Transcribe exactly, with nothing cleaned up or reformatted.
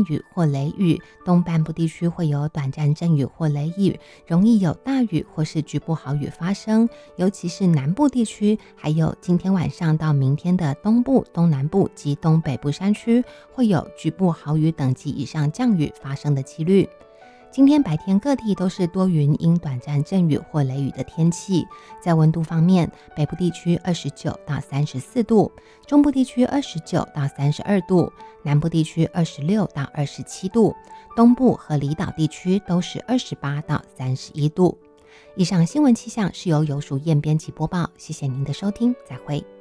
雨或雷雨，东半部地区会有短暂阵雨或雷雨，容易有大雨或是局部豪雨发生，尤其是南部地区，还有今天晚上到明天的东部、东南部及东北部山区，会有局部豪雨等级以上降雨发生的几率。今天白天各地都是多云因短暂阵雨或雷雨的天气。在温度方面，北部地区二十九到三十四度，中部地区二十九到三十二度，南部地区二十六到二十七度，东部和离岛地区都是二十八到三十一度。以上新闻气象是由游淑燕编辑播报，谢谢您的收听，再会。